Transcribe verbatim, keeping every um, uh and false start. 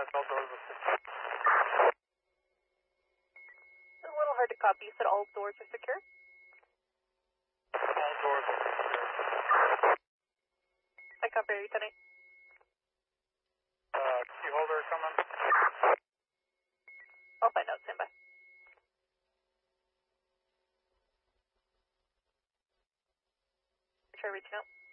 Lieutenant, all doors are secure. It's a little hard to copy. You said all doors are secure? All doors are secure. I copy, Lieutenant. Uh, key holder coming. I'll find out. Stand by. Try reaching out.